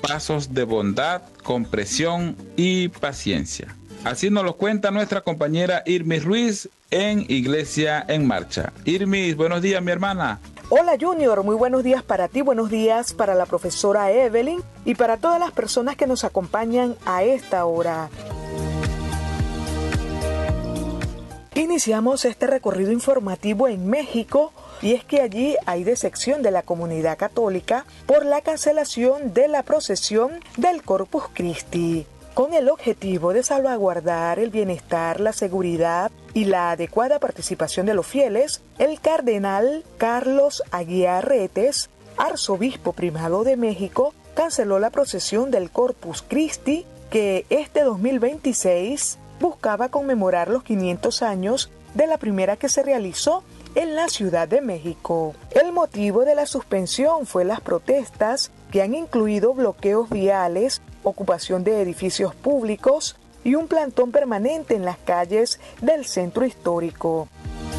pasos de bondad, comprensión y paciencia. Así nos lo cuenta nuestra compañera Irmis Ruiz en Iglesia en Marcha. Irmis, buenos días, mi hermana. Hola Junior, muy buenos días para ti, buenos días para la profesora Evelyn y para todas las personas que nos acompañan a esta hora. Iniciamos este recorrido informativo en México y es que allí hay decepción de la comunidad católica por la cancelación de la procesión del Corpus Christi. Con el objetivo de salvaguardar el bienestar, la seguridad y la adecuada participación de los fieles, el cardenal Carlos Aguiar Retes, arzobispo primado de México, canceló la procesión del Corpus Christi que este 2026 buscaba conmemorar los 500 años de la primera que se realizó en la Ciudad de México. El motivo de la suspensión fue las protestas que han incluido bloqueos viales, ocupación de edificios públicos y un plantón permanente en las calles del centro histórico.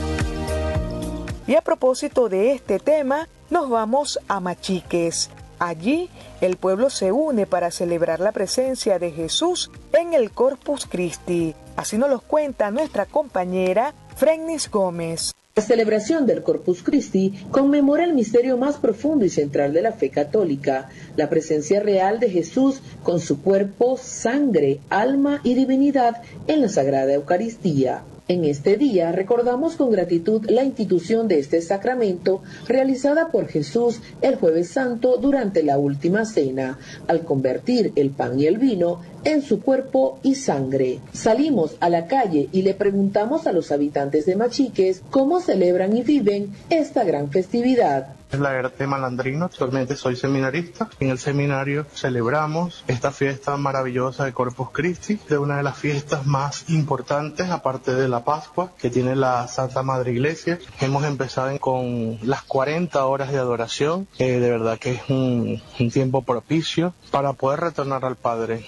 Y a propósito de este tema, nos vamos a Machiques. Allí, el pueblo se une para celebrar la presencia de Jesús en el Corpus Christi. Así nos lo cuenta nuestra compañera Fregnis Gómez. La celebración del Corpus Christi conmemora el misterio más profundo y central de la fe católica, la presencia real de Jesús con su cuerpo, sangre, alma y divinidad en la Sagrada Eucaristía. En este día recordamos con gratitud la institución de este sacramento realizada por Jesús el Jueves Santo durante la Última Cena, al convertir el pan y el vino en su cuerpo y sangre. Salimos a la calle y le preguntamos a los habitantes de Machiques cómo celebran y viven esta gran festividad. Es la Erte Malandrino, actualmente soy seminarista. En el seminario celebramos esta fiesta maravillosa de Corpus Christi, de una de las fiestas más importantes, aparte de la Pascua, que tiene la Santa Madre Iglesia. Hemos empezado con las 40 horas de adoración, de verdad que es un tiempo propicio para poder retornar al Padre.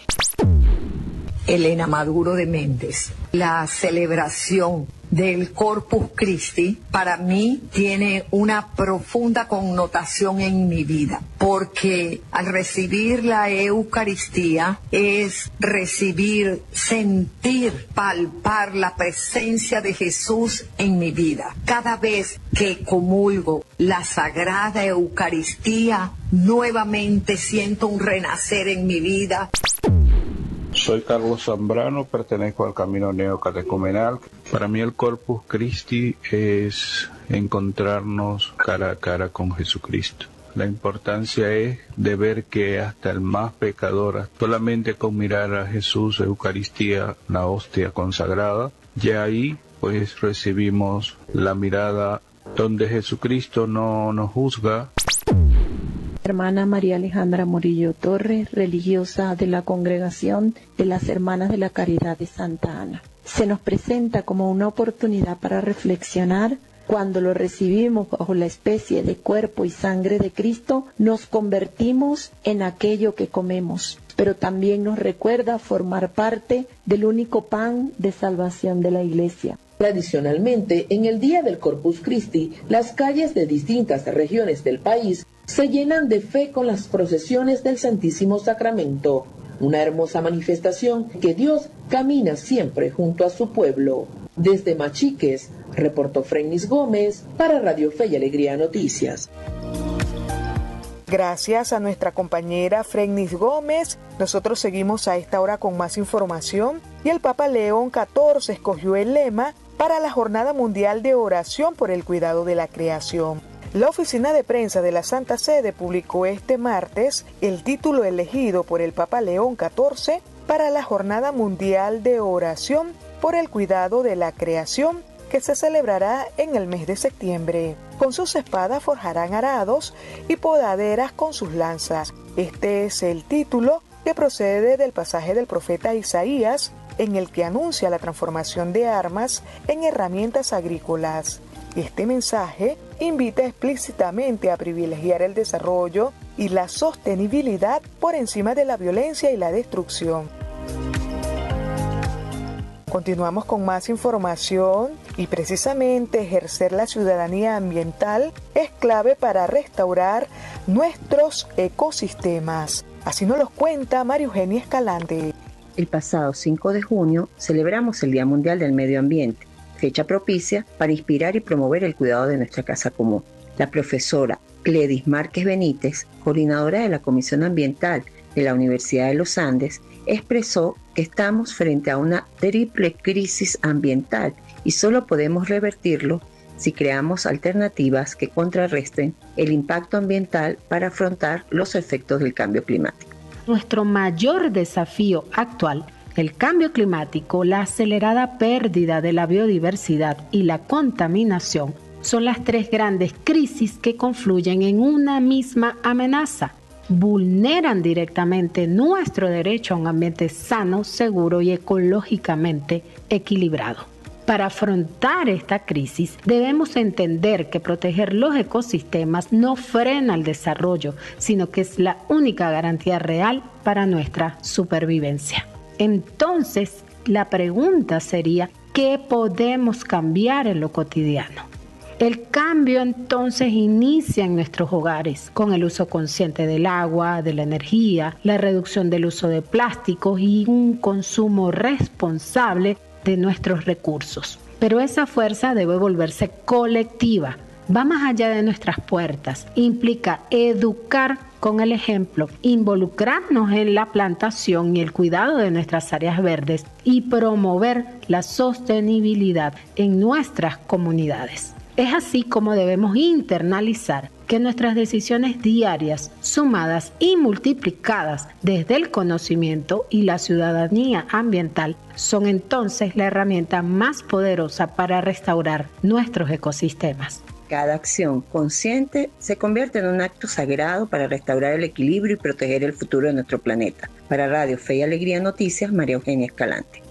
Elena Maduro de Méndez. La celebración del Corpus Christi para mí tiene una profunda connotación en mi vida, porque al recibir la Eucaristía es recibir, sentir, palpar la presencia de Jesús en mi vida. Cada vez que comulgo la Sagrada Eucaristía, nuevamente siento un renacer en mi vida. Soy Carlos Zambrano, pertenezco al Camino Neocatecumenal. Para mí el Corpus Christi es encontrarnos cara a cara con Jesucristo. La importancia es de ver que hasta el más pecador, solamente con mirar a Jesús, Eucaristía, la hostia consagrada, ya ahí pues recibimos la mirada donde Jesucristo no nos juzga. Hermana María Alejandra Murillo Torres, religiosa de la Congregación de las Hermanas de la Caridad de Santa Ana. Se nos presenta como una oportunidad para reflexionar. Cuando lo recibimos bajo la especie de cuerpo y sangre de Cristo, nos convertimos en aquello que comemos, pero también nos recuerda formar parte del único pan de salvación de la Iglesia. Tradicionalmente, en el día del Corpus Christi, las calles de distintas regiones del país se llenan de fe con las procesiones del Santísimo Sacramento, una hermosa manifestación que Dios camina siempre junto a su pueblo. Desde Machiques, reportó Fregnis Gómez para Radio Fe y Alegría Noticias. Gracias a nuestra compañera Fregnis Gómez, nosotros seguimos a esta hora con más información y el Papa León XIV escogió el lema para la Jornada Mundial de Oración por el Cuidado de la Creación. La oficina de prensa de la Santa Sede publicó este martes el título elegido por el Papa León XIV para la Jornada Mundial de Oración por el Cuidado de la Creación, que se celebrará en el mes de septiembre. Con sus espadas forjarán arados y podaderas con sus lanzas. Este es el título que procede del pasaje del profeta Isaías, en el que anuncia la transformación de armas en herramientas agrícolas. Este mensaje invita explícitamente a privilegiar el desarrollo y la sostenibilidad por encima de la violencia y la destrucción. Continuamos con más información y precisamente ejercer la ciudadanía ambiental es clave para restaurar nuestros ecosistemas. Así nos lo cuenta María Eugenia Escalante. El pasado 5 de junio celebramos el Día Mundial del Medio Ambiente, fecha propicia para inspirar y promover el cuidado de nuestra casa común. La profesora Gledis Márquez Benítez, coordinadora de la Comisión Ambiental de la Universidad de los Andes, expresó que estamos frente a una triple crisis ambiental y solo podemos revertirlo si creamos alternativas que contrarresten el impacto ambiental para afrontar los efectos del cambio climático. Nuestro mayor desafío actual, el cambio climático, la acelerada pérdida de la biodiversidad y la contaminación, son las tres grandes crisis que confluyen en una misma amenaza. Vulneran directamente nuestro derecho a un ambiente sano, seguro y ecológicamente equilibrado. Para afrontar esta crisis, debemos entender que proteger los ecosistemas no frena el desarrollo, sino que es la única garantía real para nuestra supervivencia. Entonces, la pregunta sería, ¿qué podemos cambiar en lo cotidiano? El cambio entonces inicia en nuestros hogares con el uso consciente del agua, de la energía, la reducción del uso de plásticos y un consumo responsable de nuestros recursos. Pero esa fuerza debe volverse colectiva, va más allá de nuestras puertas, implica educar con el ejemplo, involucrarnos en la plantación y el cuidado de nuestras áreas verdes y promover la sostenibilidad en nuestras comunidades. Es así como debemos internalizar que nuestras decisiones diarias, sumadas y multiplicadas desde el conocimiento y la ciudadanía ambiental, son entonces la herramienta más poderosa para restaurar nuestros ecosistemas. Cada acción consciente se convierte en un acto sagrado para restaurar el equilibrio y proteger el futuro de nuestro planeta. Para Radio Fe y Alegría Noticias, María Eugenia Escalante.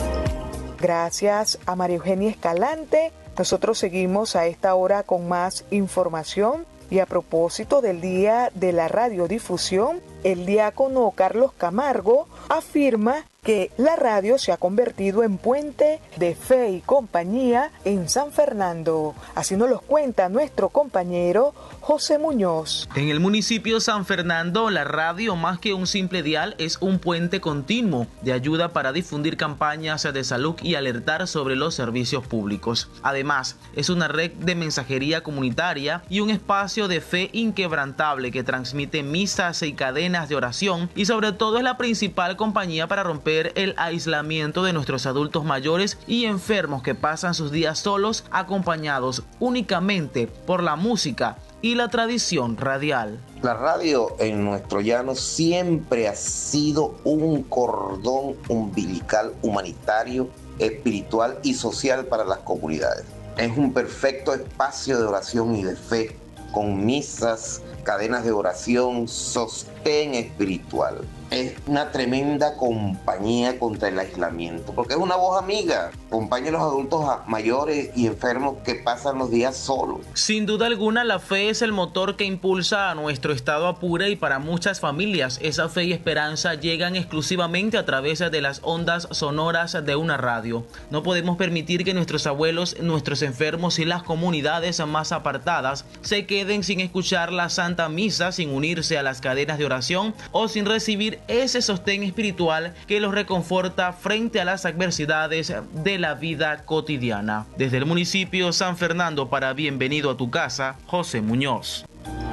Gracias a María Eugenia Escalante. Nosotros seguimos a esta hora con más información y a propósito del Día de la Radiodifusión, el diácono Carlos Camargo afirma que la radio se ha convertido en puente de fe y compañía en San Fernando. Así nos lo cuenta nuestro compañero José Muñoz. En el municipio de San Fernando, la radio, más que un simple dial, es un puente continuo de ayuda para difundir campañas de salud y alertar sobre los servicios públicos. Además, es una red de mensajería comunitaria y un espacio de fe inquebrantable que transmite misas y cadenas de oración, y sobre todo es la principal compañía para romper el aislamiento de nuestros adultos mayores y enfermos que pasan sus días solos, acompañados únicamente por la música y la tradición radial. La radio en nuestro llano siempre ha sido un cordón umbilical humanitario, espiritual y social para las comunidades. Es un perfecto espacio de oración y de fe, con misas, cadenas de oración, sostén espiritual. Es una tremenda compañía contra el aislamiento, porque es una voz amiga, acompaña a los adultos mayores y enfermos que pasan los días solos. Sin duda alguna, la fe es el motor que impulsa a nuestro estado Apure, y para muchas familias esa fe y esperanza llegan exclusivamente a través de las ondas sonoras de una radio. No podemos permitir que nuestros abuelos, nuestros enfermos y las comunidades más apartadas se queden sin escuchar la Santa Misa, sin unirse a las cadenas de oración o sin recibir ese sostén espiritual que los reconforta frente a las adversidades de la vida cotidiana. Desde el municipio San Fernando, para Bienvenido a tu Casa, José Muñoz.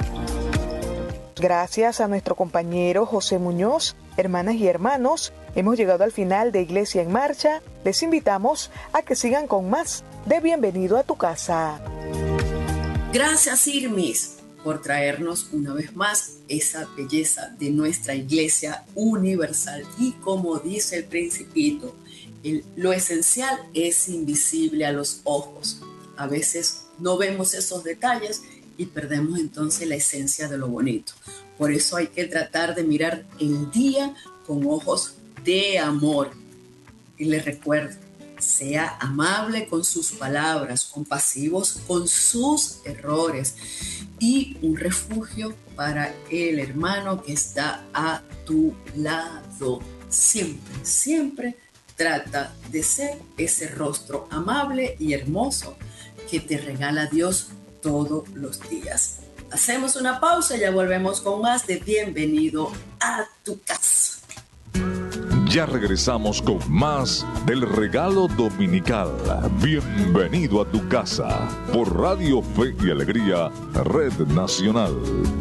Gracias a nuestro compañero José Muñoz. Hermanas y hermanos, hemos llegado al final de Iglesia en Marcha. Les invitamos a que sigan con más de Bienvenido a tu Casa. Gracias, Irmis, por traernos una vez más esa belleza de nuestra Iglesia universal. Y como dice el Principito, lo esencial es invisible a los ojos. A veces no vemos esos detalles y perdemos entonces la esencia de lo bonito. Por eso hay que tratar de mirar el día con ojos de amor. Y les recuerdo, sea amable con sus palabras, compasivos con sus errores y un refugio para el hermano que está a tu lado. Siempre, siempre trata de ser ese rostro amable y hermoso que te regala Dios todos los días. Hacemos una pausa y ya volvemos con más de Bienvenido a tu casa. Ya regresamos con más del regalo dominical. Bienvenido a tu casa por Radio Fe y Alegría, Red Nacional.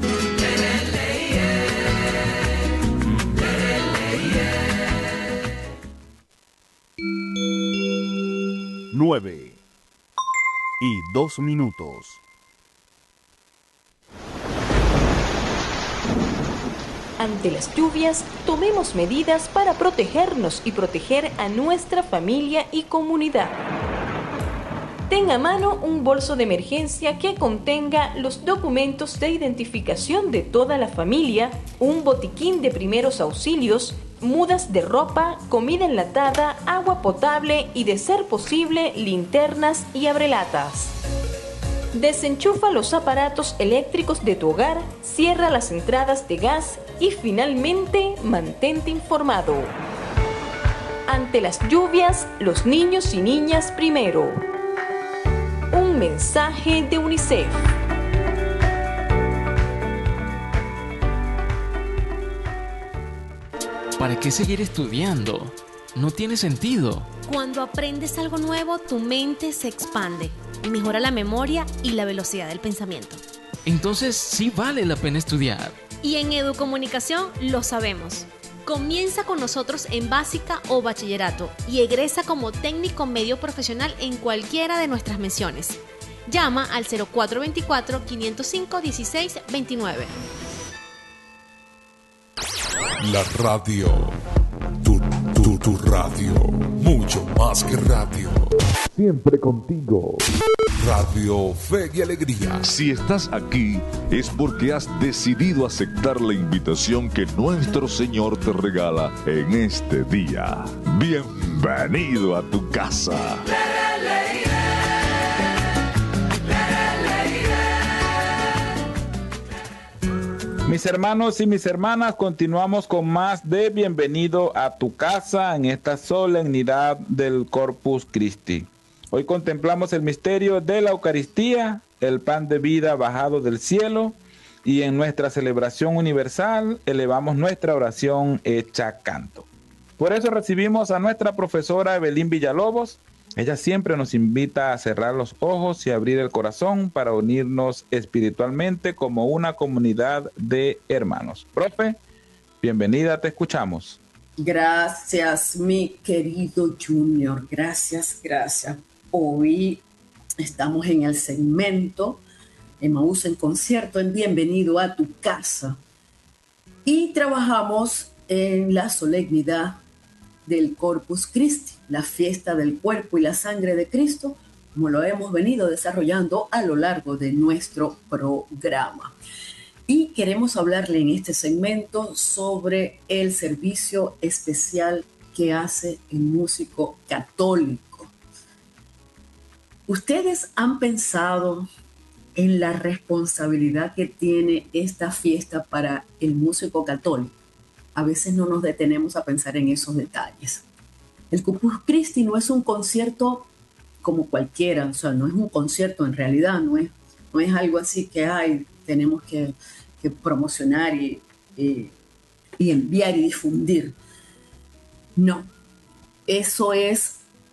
9:02. Ante las lluvias, tomemos medidas para protegernos y proteger a nuestra familia y comunidad. Ten a mano un bolso de emergencia que contenga los documentos de identificación de toda la familia, un botiquín de primeros auxilios, mudas de ropa, comida enlatada, agua potable y, de ser posible, linternas y abrelatas. Desenchufa los aparatos eléctricos de tu hogar, cierra las entradas de gas y, finalmente, mantente informado. Ante las lluvias, los niños y niñas primero. Un mensaje de UNICEF. ¿Para qué seguir estudiando? No tiene sentido. Cuando aprendes algo nuevo, tu mente se expande y mejora la memoria y la velocidad del pensamiento. Entonces sí vale la pena estudiar. Y en Educomunicación lo sabemos. Comienza con nosotros en básica o bachillerato y egresa como técnico medio profesional en cualquiera de nuestras menciones. Llama al 0424-505-1629. La radio, tu radio, mucho más que radio. Siempre contigo. Radio Fe y Alegría. Si estás aquí es porque has decidido aceptar la invitación que nuestro Señor te regala en este día. Bienvenido a tu casa. Mis hermanos y mis hermanas, continuamos con más de Bienvenido a tu casa en esta solemnidad del Corpus Christi. Hoy contemplamos el misterio de la Eucaristía, el pan de vida bajado del cielo, y en nuestra celebración universal elevamos nuestra oración hecha canto. Por eso recibimos a nuestra profesora Evelyn Villalobos. Ella siempre nos invita a cerrar los ojos y abrir el corazón para unirnos espiritualmente como una comunidad de hermanos. Profe, bienvenida, te escuchamos. Gracias, mi querido Junior. Gracias. Hoy estamos en el segmento Emaús en concierto en Bienvenido a tu casa. Y trabajamos en la solemnidad del Corpus Christi, la fiesta del cuerpo y la sangre de Cristo, como lo hemos venido desarrollando a lo largo de nuestro programa. Y queremos hablarle en este segmento sobre el servicio especial que hace el músico católico. ¿Ustedes han pensado en la responsabilidad que tiene esta fiesta para el músico católico? A veces no nos detenemos a pensar en esos detalles. El Corpus Christi no es un concierto como cualquiera, o sea, no es un concierto en realidad, no es algo así que tenemos que promocionar y enviar y difundir. No, eso es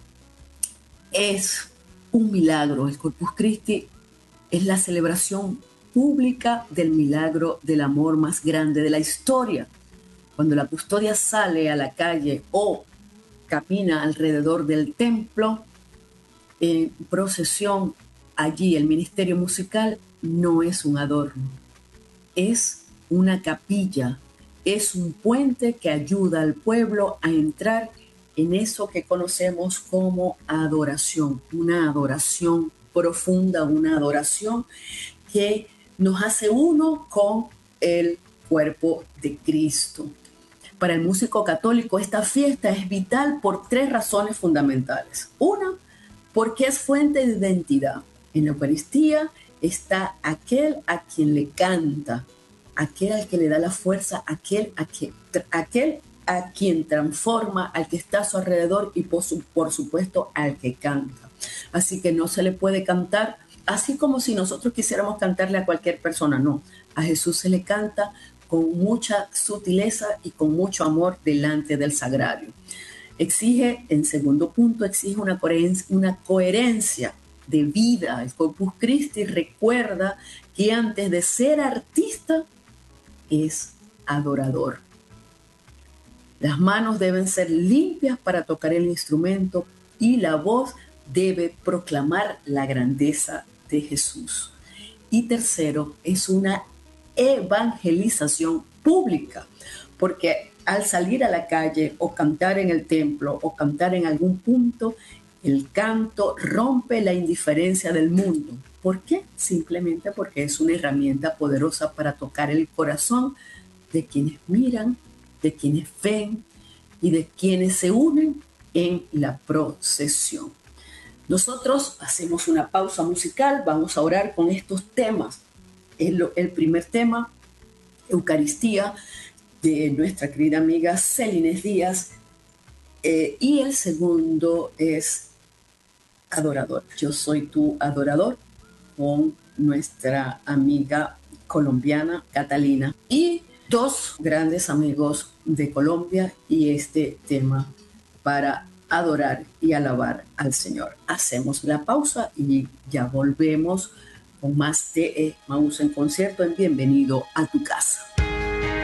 un milagro. El Corpus Christi es la celebración pública del milagro del amor más grande de la historia. Cuando la custodia sale a la calle o camina alrededor del templo en procesión, allí el ministerio musical no es un adorno, es una capilla, es un puente que ayuda al pueblo a entrar en eso que conocemos como adoración, una adoración profunda, una adoración que nos hace uno con el cuerpo de Cristo. Para el músico católico esta fiesta es vital por 3 razones fundamentales. Una, porque es fuente de identidad. En la Eucaristía está aquel a quien le canta, aquel al que le da la fuerza, aquel a quien transforma, al que está a su alrededor y por supuesto al que canta. Así que no se le puede cantar así como si nosotros quisiéramos cantarle a cualquier persona, no. A Jesús se le canta con mucha sutileza y con mucho amor delante del sagrario. Exige, en segundo punto, exige una coherencia de vida. El Corpus Christi recuerda que antes de ser artista es adorador. Las manos deben ser limpias para tocar el instrumento y la voz debe proclamar la grandeza de Jesús. Y tercero, es una evangelización pública, porque al salir a la calle o cantar en el templo o cantar en algún punto, el canto rompe la indiferencia del mundo. ¿Por qué? Simplemente porque es una herramienta poderosa para tocar el corazón de quienes miran, de quienes ven y de quienes se unen en la procesión. Nosotros hacemos una pausa musical, vamos a orar con estos temas. El primer tema, Eucaristía, de nuestra querida amiga Celines Díaz, y el segundo es Adorador. Yo soy tu adorador, con nuestra amiga colombiana Catalina y dos grandes amigos de Colombia, y este tema para adorar y alabar al Señor. Hacemos la pausa y ya volvemos con más de Emaús en concierto en Bienvenido a tu casa.